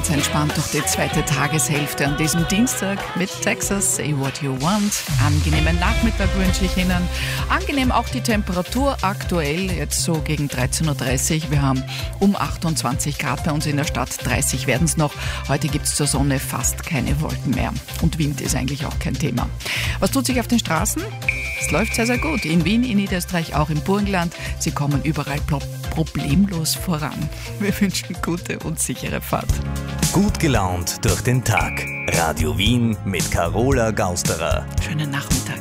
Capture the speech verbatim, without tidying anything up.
ganz entspannt durch die zweite Tageshälfte an diesem Dienstag mit Texas, Say What You Want. Angenehmen Nachmittag wünsche ich Ihnen. Angenehm auch die Temperatur aktuell, jetzt so gegen dreizehn Uhr dreißig. Wir haben um achtundzwanzig Grad bei uns in der Stadt, dreißig werden es noch. Heute gibt es zur Sonne fast keine Wolken mehr. Und Wind ist eigentlich auch kein Thema. Was tut sich auf den Straßen? Es läuft sehr, sehr gut. In Wien, in Niederösterreich, auch im Burgenland. Sie kommen überall problemlos voran. Wir wünschen gute und sichere Fahrt. Gut gelaunt durch den Tag. Radio Wien mit Carola Gausterer. Schönen Nachmittag.